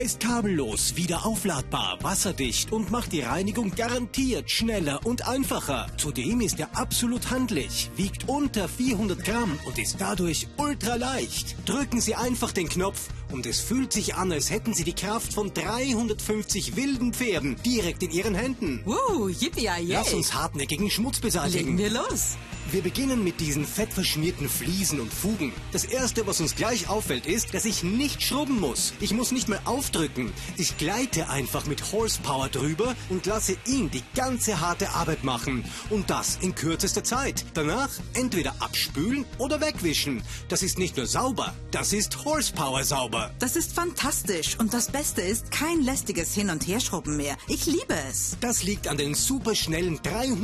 Ist kabellos, wieder aufladbar, wasserdicht und macht die Reinigung garantiert schneller und einfacher. Zudem ist er absolut handlich, wiegt unter 400 Gramm und ist dadurch ultra leicht. Drücken Sie einfach den Knopf und es fühlt sich an, als hätten Sie die Kraft von 350 wilden Pferden direkt in Ihren Händen. Yippie, Lass uns hartnäckigen Schmutz beseitigen. Legen wir los. Wir beginnen mit diesen fettverschmierten Fliesen und Fugen. Das erste, was uns gleich auffällt, ist, dass ich nicht schrubben muss. Ich muss nicht mehr aufdrücken. Ich gleite einfach mit Horsepower drüber und lasse ihn die ganze harte Arbeit machen. Und das in kürzester Zeit. Danach entweder abspülen oder wegwischen. Das ist nicht nur sauber, das ist Horsepower sauber. Das ist fantastisch. Und das Beste ist, kein lästiges Hin- und Herschrubben mehr. Ich liebe es. Das liegt an den superschnellen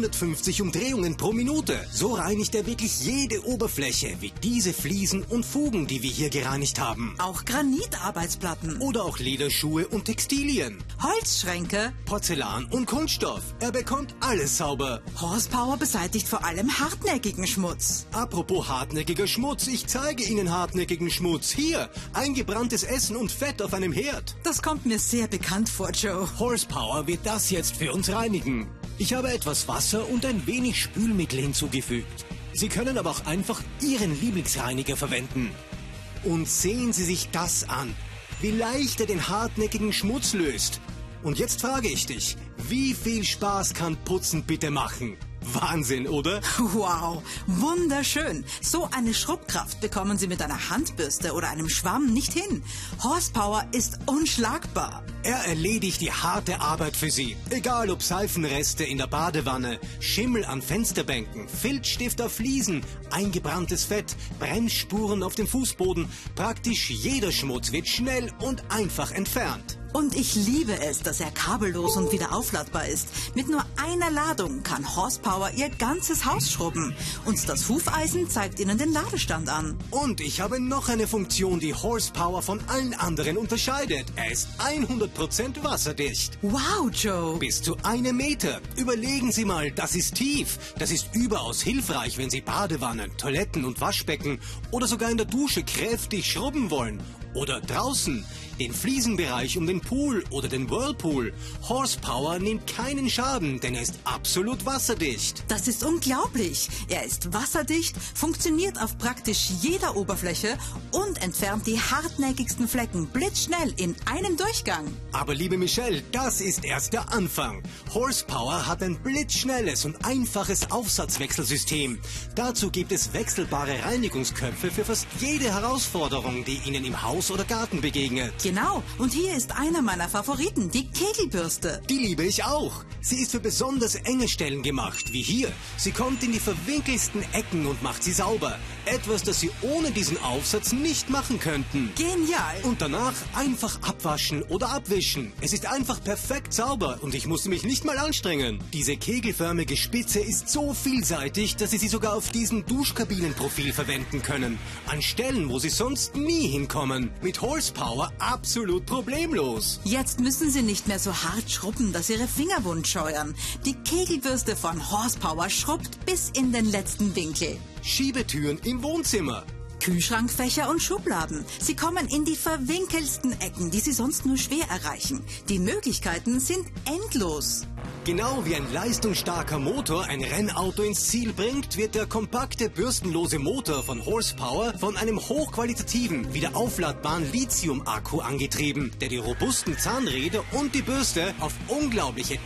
350 Umdrehungen pro Minute. So reinigt er wirklich jede Oberfläche, wie diese Fliesen und Fugen, die wir hier gereinigt haben. Auch Granitarbeitsplatten. Oder auch Lederschuhe und Textilien. Holzschränke. Porzellan und Kunststoff. Er bekommt alles sauber. Horsepower beseitigt vor allem hartnäckigen Schmutz. Apropos hartnäckiger Schmutz, ich zeige Ihnen hartnäckigen Schmutz. Hier, eingebranntes Essen und Fett auf einem Herd. Das kommt mir sehr bekannt vor, Joe. Horsepower wird das jetzt für uns reinigen. Ich habe etwas Wasser und ein wenig Spülmittel hinzugefügt. Sie können aber auch einfach Ihren Lieblingsreiniger verwenden. Und sehen Sie sich das an, wie leicht er den hartnäckigen Schmutz löst. Und jetzt frage ich dich, wie viel Spaß kann Putzen bitte machen? Wahnsinn, oder? Wow, wunderschön. So eine Schrubbkraft bekommen Sie mit einer Handbürste oder einem Schwamm nicht hin. Horsepower ist unschlagbar. Er erledigt die harte Arbeit für Sie. Egal ob Seifenreste in der Badewanne, Schimmel an Fensterbänken, Filzstift auf Fliesen, eingebranntes Fett, Bremsspuren auf dem Fußboden. Praktisch jeder Schmutz wird schnell und einfach entfernt. Und ich liebe es, dass er kabellos und wieder aufladbar ist. Mit nur einer Ladung kann Horsepower Ihr ganzes Haus schrubben. Und das Hufeisen zeigt Ihnen den Ladestand an. Und ich habe noch eine Funktion, die Horsepower von allen anderen unterscheidet. Er ist 100% wasserdicht. Wow, Joe. Bis zu 1 Meter. Überlegen Sie mal, das ist tief. Das ist überaus hilfreich, wenn Sie Badewannen, Toiletten und Waschbecken oder sogar in der Dusche kräftig schrubben wollen. Oder draußen, den Fliesenbereich um den Pool oder den Whirlpool. Horsepower nimmt keinen Schaden, denn er ist absolut wasserdicht. Das ist unglaublich. Er ist wasserdicht, funktioniert auf praktisch jeder Oberfläche und entfernt die hartnäckigsten Flecken blitzschnell in einem Durchgang. Aber liebe Michelle, das ist erst der Anfang. Horsepower hat ein blitzschnelles und einfaches Aufsatzwechselsystem. Dazu gibt es wechselbare Reinigungsköpfe für fast jede Herausforderung, die Ihnen im Haus oder Garten begegnet. Genau, und hier ist einer meiner Favoriten, die Kegelbürste. Die liebe ich auch. Sie ist für besonders enge Stellen gemacht, wie hier. Sie kommt in die verwinkelsten Ecken und macht sie sauber. Etwas, das Sie ohne diesen Aufsatz nicht machen könnten. Genial. Und danach einfach abwaschen oder abwischen. Es ist einfach perfekt sauber und ich musste mich nicht mal anstrengen. Diese kegelförmige Spitze ist so vielseitig, dass Sie sie sogar auf diesem Duschkabinenprofil verwenden können. An Stellen, wo Sie sonst nie hinkommen. Mit Horsepower absolut problemlos. Jetzt müssen Sie nicht mehr so hart schrubben, dass Ihre Finger wund scheuern. Die Kegelbürste von Horsepower schrubbt bis in den letzten Winkel. Schiebetüren im Wohnzimmer. Kühlschrankfächer und Schubladen. Sie kommen in die verwinkelsten Ecken, die Sie sonst nur schwer erreichen. Die Möglichkeiten sind endlos. Genau wie ein leistungsstarker Motor ein Rennauto ins Ziel bringt, wird der kompakte, bürstenlose Motor von Horsepower von einem hochqualitativen, wieder aufladbaren Lithium-Akku angetrieben, der die robusten Zahnräder und die Bürste auf unglaubliche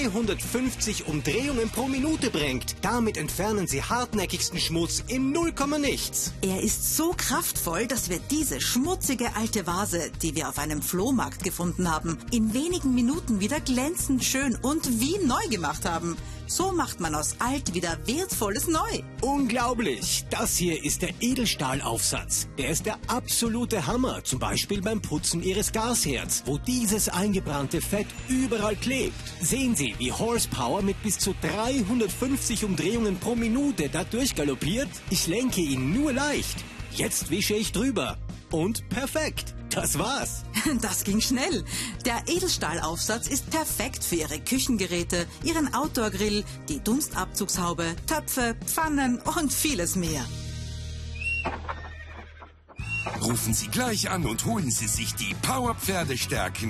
350 Umdrehungen pro Minute bringt. Damit entfernen Sie hartnäckigsten Schmutz in 0, nichts. Er ist so kraftvoll, dass wir diese schmutzige alte Vase, die wir auf einem Flohmarkt gefunden haben, in wenigen Minuten wieder glänzend schön und wie neu gemacht haben. So macht man aus alt wieder wertvolles Neu. Unglaublich! Das hier ist der Edelstahlaufsatz. Der ist der absolute Hammer, zum Beispiel beim Putzen Ihres Gasherds, wo dieses eingebrannte Fett überall klebt. Sehen Sie, wie Horsepower mit bis zu 350 Umdrehungen pro Minute da durchgaloppiert? Ich lenke ihn nur leicht. Jetzt wische ich drüber. Und perfekt. Das war's. Das ging schnell. Der Edelstahlaufsatz ist perfekt für Ihre Küchengeräte, Ihren Outdoor-Grill, die Dunstabzugshaube, Töpfe, Pfannen und vieles mehr. Rufen Sie gleich an und holen Sie sich die Power Pferdestärken